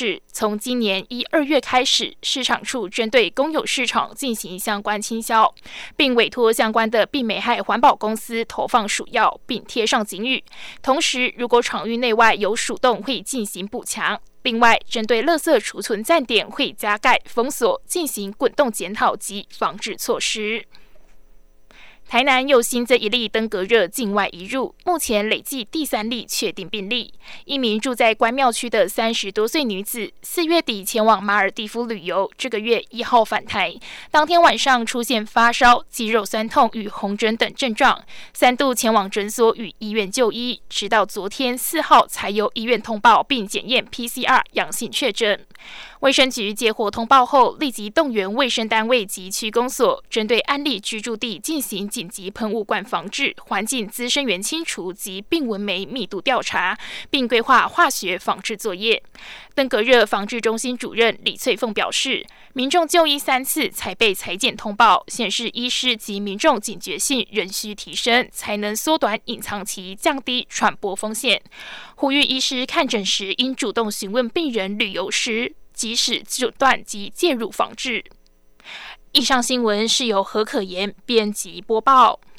示，从今年1、2月开始，市场处针对公有市场进行相关倾销，并委托相关的病媒害环保公司投放鼠药，并贴上警语。同时，如果场域内外有鼠洞，会进行补墙。另外，针对垃圾储存站点会加盖、封锁，进行滚动检讨及防治措施。台南又新增1例登革热境外移入，目前累计第3例确定病例。一名住在关庙区的30多岁女子，4月底前往马尔地夫旅游，这个月1号返台，当天晚上出现发烧、肌肉酸痛与红疹等症状，3度前往诊所与医院就医，直到昨天4号才由医院通报并检验 PCR 阳性确诊。卫生局接获通报后，立即动员卫生单位及区公所，针对案例居住地进行紧急喷雾罐防治、环境滋生源清除及病纹酶密度调查，并规划化学防治作业。登革热防治中心主任李翠凤表示，民众就医3次才被采检通报，显示医师及民众警觉性仍需提升，才能缩短隐藏期，降低传播风险。呼吁医师看诊时应主动询问病人旅游史，及时诊断及介入防治。以上新闻是由何可言编辑播报。